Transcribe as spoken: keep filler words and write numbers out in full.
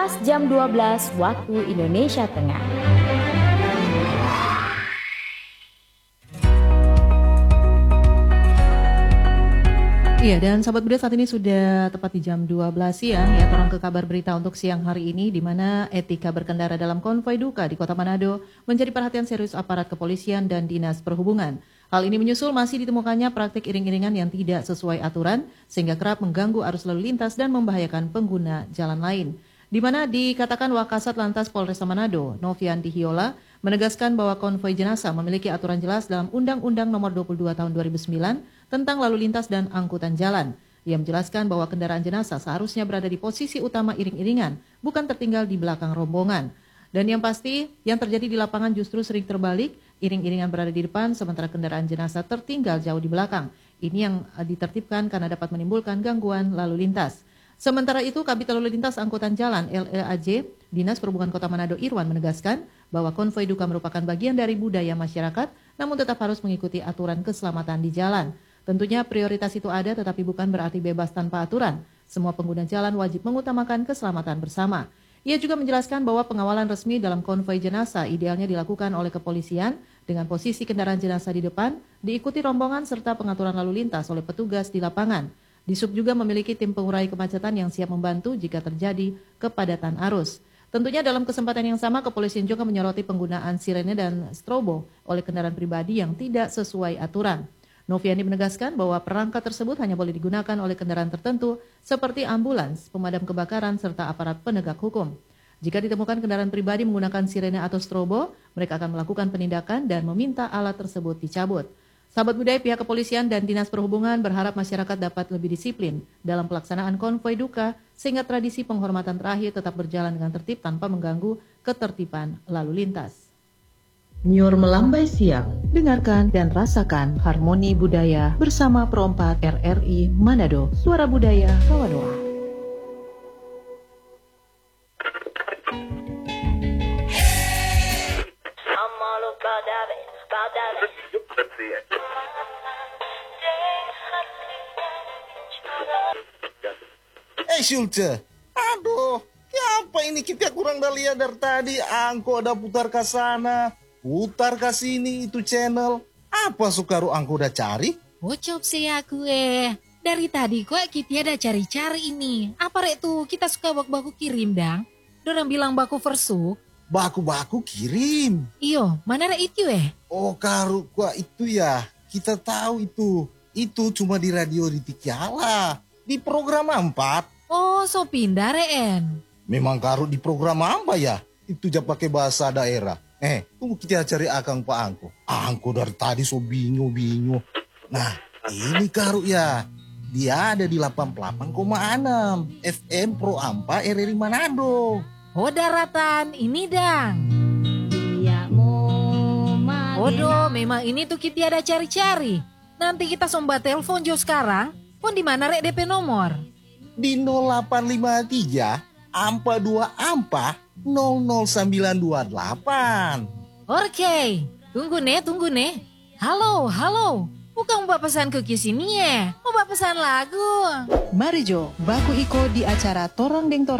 pas jam dua belas waktu Indonesia Tengah. Iya, dan sahabat Buda, saat ini sudah tepat di jam dua belas siang ya, orang ke kabar berita untuk siang hari ini, di mana etika berkendara dalam konvoi duka di Kota Manado menjadi perhatian serius aparat kepolisian dan dinas perhubungan. Hal ini menyusul masih ditemukannya praktik iring-iringan yang tidak sesuai aturan sehingga kerap mengganggu arus lalu lintas dan membahayakan pengguna jalan lain. Di mana dikatakan Wakasat Lantas Polresta Manado, Novian Dihiola, menegaskan bahwa konvoi jenazah memiliki aturan jelas dalam Undang-Undang Nomor dua puluh dua Tahun dua ribu sembilan tentang lalu lintas dan angkutan jalan. Ia menjelaskan bahwa kendaraan jenazah seharusnya berada di posisi utama iring-iringan, bukan tertinggal di belakang rombongan. Dan yang pasti, yang terjadi di lapangan justru sering terbalik, iring-iringan berada di depan sementara kendaraan jenazah tertinggal jauh di belakang. Ini yang ditertibkan karena dapat menimbulkan gangguan lalu lintas. Sementara itu, Kabid Lalu Lintas Angkutan Jalan L L A J, Dinas Perhubungan Kota Manado Irwan menegaskan bahwa konvoi duka merupakan bagian dari budaya masyarakat, namun tetap harus mengikuti aturan keselamatan di jalan. Tentunya prioritas itu ada, tetapi bukan berarti bebas tanpa aturan. Semua pengguna jalan wajib mengutamakan keselamatan bersama. Ia juga menjelaskan bahwa pengawalan resmi dalam konvoi jenazah idealnya dilakukan oleh kepolisian dengan posisi kendaraan jenazah di depan, diikuti rombongan serta pengaturan lalu lintas oleh petugas di lapangan. Disub juga memiliki tim pengurai kemacetan yang siap membantu jika terjadi kepadatan arus. Tentunya dalam kesempatan yang sama, kepolisian juga menyoroti penggunaan sirene dan strobo oleh kendaraan pribadi yang tidak sesuai aturan. Noviani menegaskan bahwa perangkat tersebut hanya boleh digunakan oleh kendaraan tertentu seperti ambulans, pemadam kebakaran, serta aparat penegak hukum. Jika ditemukan kendaraan pribadi menggunakan sirene atau strobo, mereka akan melakukan penindakan dan meminta alat tersebut dicabut. Sahabat budaya, pihak kepolisian dan dinas perhubungan berharap masyarakat dapat lebih disiplin dalam pelaksanaan konvoi duka sehingga tradisi penghormatan terakhir tetap berjalan dengan tertib tanpa mengganggu ketertiban lalu lintas. Nyor melambai siang, dengarkan dan rasakan harmoni budaya bersama Pro empat R R I Manado, suara budaya Kawadoa. Eh Schulze, aduh, apa ini kita kurang dah lihat dari tadi, angko ada putar ke sana, putar ke sini itu channel. Apa Sukaru angko udah cari? Bocop sih aku eh. Dari tadi kok kita ada cari-cari ini. Apa rek tuh kita suka baku-baku kirim dang? Dorang bilang baku versuk. Baku-baku kirim? Iyo, mana rek itu eh? Oh Karu, kok itu ya? Kita tahu itu. Itu cuma di radio di Tikiala. Di program empat. Oh, so pindah reen. Memang Karu di program apa ya? Itu aja pakai bahasa daerah. Eh, tunggu kita cari akang Pak Angko. Angko dari tadi so bingung-bingung. Nah, ini Karu ya. Dia ada di delapan puluh delapan koma enam F M Pro empat R R I Manado. Oh daratan, ini dang. Odo, memang ini tuh kita ada cari-cari. Nanti kita somba telepon Jo sekarang. Pon di mana rek D P nomor? Di nol delapan lima tiga ampa dua ampa nol nol sembilan dua delapan. Oke, tunggu nih, tunggu nih. Halo, halo. Bukan mau pesan ke sini ya? Mau pesan lagu? Mari Jo, baku iko di acara Torang Deng Torang.